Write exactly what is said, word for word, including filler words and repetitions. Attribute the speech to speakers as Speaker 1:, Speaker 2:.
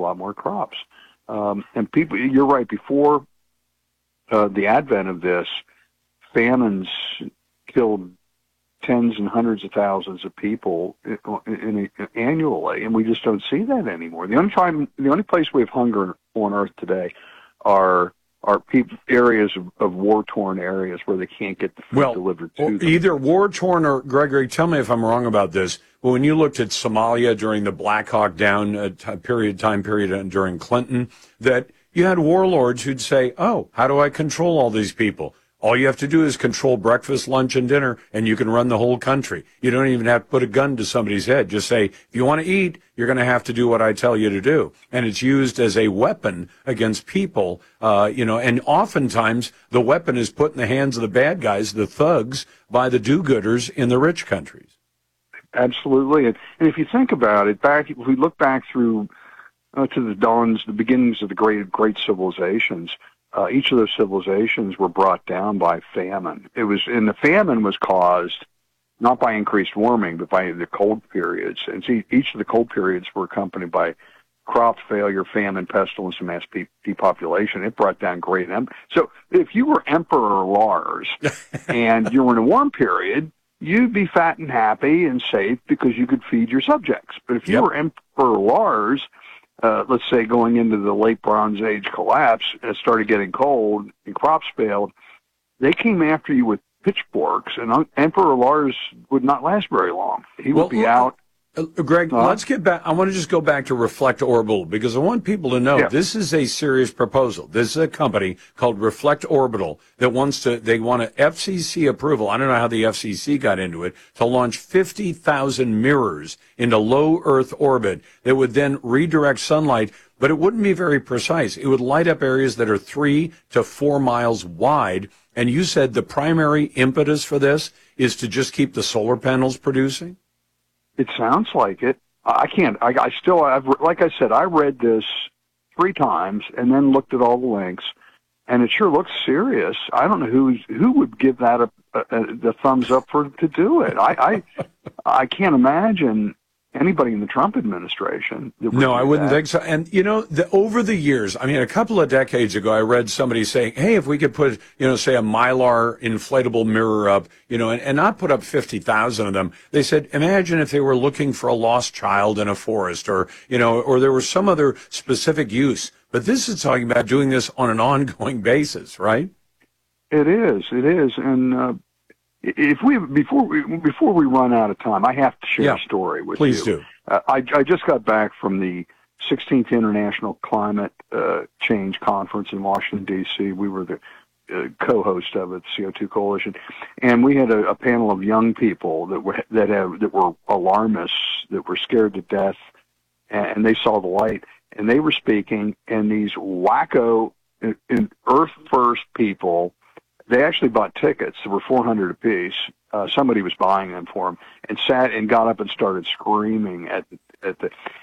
Speaker 1: lot more crops. Um, and people, you're right, before uh, the advent of this, famines killed tens and hundreds of thousands of people in, in, in, annually, and we just don't see that anymore. The only time, the only place we have hunger on Earth today are are people, areas of, of war-torn areas where they can't get the food
Speaker 2: well,
Speaker 1: delivered to them.
Speaker 2: Either war-torn or, Gregory, tell me if I'm wrong about this, but when you looked at Somalia during the Black Hawk Down uh, t- period, time period and during Clinton, that you had warlords who'd say, oh, how do I control all these people? All you have to do is control breakfast, lunch, and dinner, and you can run the whole country. You don't even have to put a gun to somebody's head. Just say, if you want to eat, you're going to have to do what I tell you to do. And it's used as a weapon against people, uh, you know, and oftentimes the weapon is put in the hands of the bad guys, the thugs, by the do-gooders in the rich countries.
Speaker 1: Absolutely. And, and if you think about it, back if we look back through uh, to the dawns, the beginnings of the great, great civilizations, Uh, each of those civilizations were brought down by famine. It was, and the famine was caused not by increased warming, but by the cold periods. And see, each of the cold periods were accompanied by crop failure, famine, pestilence, and mass pe- depopulation. It brought down great. Em- so if you were Emperor Lars and you were in a warm period, you'd be fat and happy and safe because you could feed your subjects. But if you yep. were Emperor Lars, Uh, let's say going into the late Bronze Age collapse, and it started getting cold and crops failed, they came after you with pitchforks, and Emperor Lars would not last very long. He would
Speaker 2: well,
Speaker 1: be out.
Speaker 2: Uh, Greg, uh, let's get back. I want to just go back to Reflect Orbital because I want people to know
Speaker 1: yeah.
Speaker 2: this is a serious proposal. This is a company called Reflect Orbital that wants to, they want an F C C approval. I don't know how the F C C got into it to launch fifty thousand mirrors into low Earth orbit that would then redirect sunlight, but it wouldn't be very precise. It would light up areas that are three to four miles wide. And you said the primary impetus for this is to just keep the solar panels producing?
Speaker 1: It sounds like it. I can't. I, I still. I've like I said. I read this three times and then looked at all the links, and it sure looks serious. I don't know who who would give that a, a, a the thumbs up for to do it. I I, I can't imagine anybody in the Trump administration. That would
Speaker 2: no, I wouldn't
Speaker 1: that.
Speaker 2: think so. And, you know, the, over the years, I mean, a couple of decades ago, I read somebody saying, hey, if we could put, you know, say a Mylar inflatable mirror up, you know, and, and not put up fifty thousand of them. They said, imagine if they were looking for a lost child in a forest or, you know, or there was some other specific use. But this is talking about doing this on an ongoing basis, right?
Speaker 1: It is. It is. And, uh, If we before we before we run out of time, I have to share
Speaker 2: yeah,
Speaker 1: a story with
Speaker 2: please
Speaker 1: you.
Speaker 2: Please do.
Speaker 1: Uh, I, I just got back from the sixteenth International Climate uh, Change Conference in Washington D C. We were the uh, co-host of it, C O two Coalition, and we had a, a panel of young people that were that have that were alarmists, that were scared to death, and, and they saw the light, and they were speaking, and these wacko in, in Earth First people. They actually bought tickets. There were four hundred apiece. Uh, somebody was buying them for them, and sat and got up and started screaming at the, at the.